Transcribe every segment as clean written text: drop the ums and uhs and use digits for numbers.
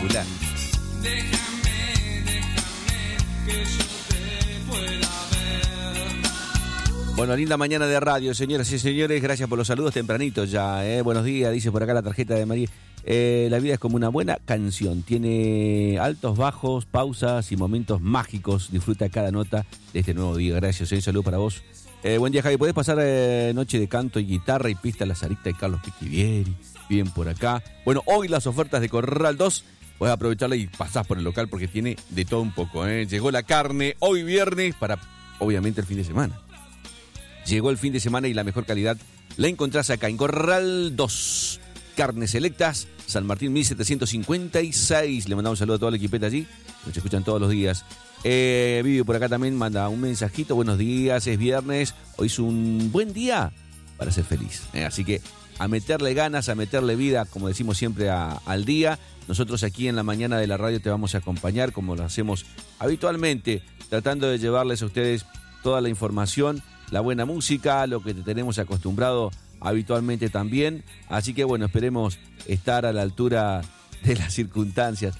espectacular. Déjame que yo te pueda ver. Bueno, linda mañana de radio, señoras y señores. Gracias por los saludos tempranitos ya. Buenos días, dice por acá la tarjeta de María. La vida es como una buena canción. Tiene altos, bajos, pausas y momentos mágicos. Disfruta cada nota de este nuevo día. Gracias, un saludo para vos. Buen día, Javi. ¿Podés pasar noche de canto y guitarra y pista La Sarita y Carlos Piquivieri? Bien por acá. Bueno, hoy las ofertas de Corral 2. Podés aprovecharla y pasás por el local porque tiene de todo un poco. Llegó la carne hoy viernes para, obviamente, el fin de semana. Llegó el fin de semana y la mejor calidad la encontrás acá en Corral 2. Carnes selectas, San Martín 1756. Le mandamos un saludo a toda la equipeta allí. Nos escuchan todos los días. Vivi por acá también manda un mensajito. Buenos días, es viernes. Hoy es un buen día para ser feliz. Así que a meterle ganas, a meterle vida, como decimos siempre, al día. Nosotros aquí en la mañana de la radio te vamos a acompañar como lo hacemos habitualmente, tratando de llevarles a ustedes toda la información, la buena música, lo que te tenemos acostumbrado habitualmente también. Así que bueno, esperemos estar a la altura de las circunstancias.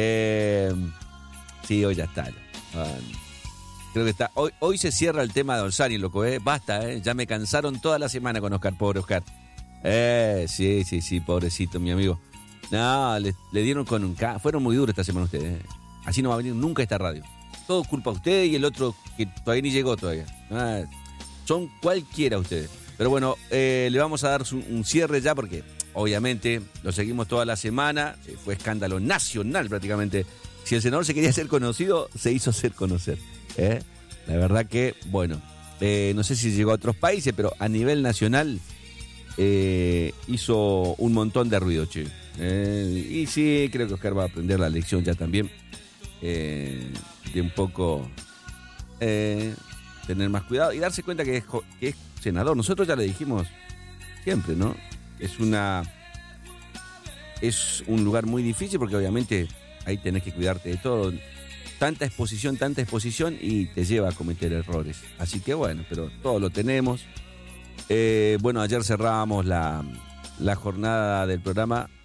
Sí, hoy ya está. Creo que está. Hoy se cierra el tema de Olsani, loco, Basta, ya me cansaron toda la semana con Oscar, pobre Oscar. Sí, pobrecito, mi amigo. No, le dieron con un fueron muy duros esta semana ustedes. Así no va a venir nunca esta radio. Todo culpa de usted y el otro que todavía ni llegó todavía. Son cualquiera ustedes. Pero bueno, le vamos a dar un cierre ya porque obviamente lo seguimos toda la semana. Fue escándalo nacional prácticamente. Si el senador se quería hacer conocido, se hizo hacer conocer. La verdad que, bueno, no sé si llegó a otros países, pero a nivel nacional hizo un montón de ruido, che. Y sí, creo que Oscar va a aprender la lección ya también. De un poco tener más cuidado y darse cuenta que es senador. Nosotros ya le dijimos siempre, ¿no? Es un lugar muy difícil porque obviamente ahí tenés que cuidarte de todo. Tanta exposición y te lleva a cometer errores. Así que bueno, pero todo lo tenemos. Bueno, ayer cerrábamos la jornada del programa